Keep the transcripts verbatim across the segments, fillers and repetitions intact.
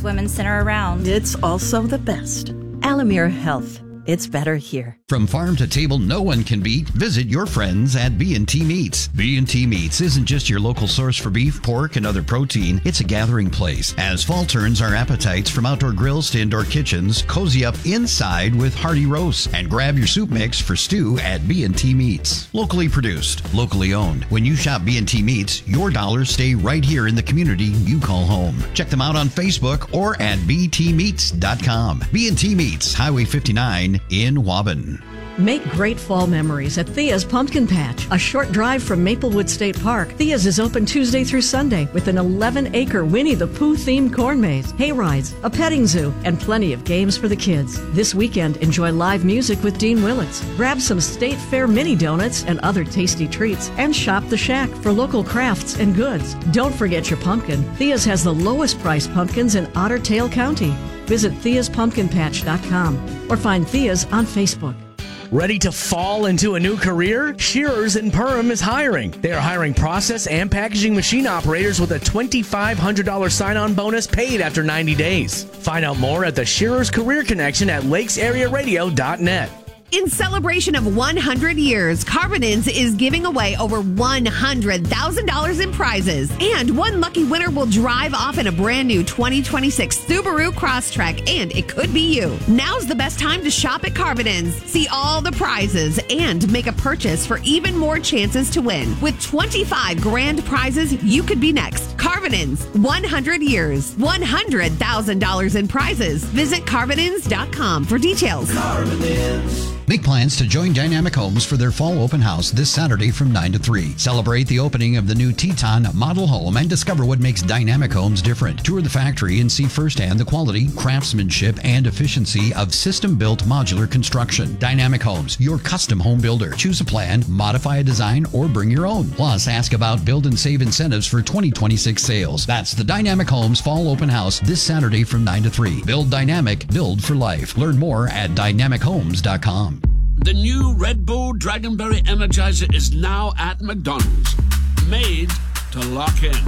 largest women's center around. It's also the best. Alamere Health. It's better here. From farm to table, no one can beat. Visit your friends at B and T Meats. B and T Meats isn't just your local source for beef, pork, and other protein. It's a gathering place. As fall turns our appetites from outdoor grills to indoor kitchens, cozy up inside with hearty roasts and grab your soup mix for stew at B and T Meats. Locally produced, locally owned. When you shop B and T Meats, your dollars stay right here in the community you call home. Check them out on Facebook or at b t meats dot com. B and T Meats, Highway fifty-nine in Waubun. Make great fall memories at Thea's Pumpkin Patch, a short drive from Maplewood State Park. Thea's is open Tuesday through Sunday with an eleven-acre Winnie the Pooh-themed corn maze, hay rides, a petting zoo, and plenty of games for the kids. This weekend, enjoy live music with Dean Willits. Grab some State Fair mini donuts and other tasty treats, and shop the Shack for local crafts and goods. Don't forget your pumpkin. Thea's has the lowest priced pumpkins in Otter Tail County. Visit theas pumpkin patch dot com or find Thea's on Facebook. Ready to fall into a new career? Shearers in Perham is hiring. They are hiring process and packaging machine operators with a twenty-five hundred dollars sign-on bonus paid after ninety days. Find out more at the Shearers Career Connection at lakes area radio dot net. In celebration of one hundred years, Carbonins is giving away over one hundred thousand dollars in prizes. And one lucky winner will drive off in a brand new twenty twenty-six Subaru Crosstrek, and it could be you. Now's the best time to shop at Carbonins. See all the prizes and make a purchase for even more chances to win. With twenty-five grand prizes, you could be next. Carbonins, one hundred years, one hundred thousand dollars in prizes. Visit carbonins dot com for details. Carbonins. Make plans to join Dynamic Homes for their fall open house this Saturday from nine to three. Celebrate the opening of the new Teton model home and discover what makes Dynamic Homes different. Tour the factory and see firsthand the quality, craftsmanship, and efficiency of system-built modular construction. Dynamic Homes, your custom home builder. Choose a plan, modify a design, or bring your own. Plus, ask about build and save incentives for twenty twenty-six sales. That's the Dynamic Homes fall open house this Saturday from nine to three. Build dynamic, build for life. Learn more at dynamic homes dot com. The new Red Bull Dragonberry Energizer is now at McDonald's. Made to lock in.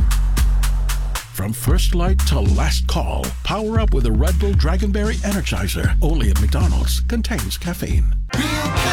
From first light to last call, power up with a Red Bull Dragonberry Energizer. Only at McDonald's. Contains caffeine.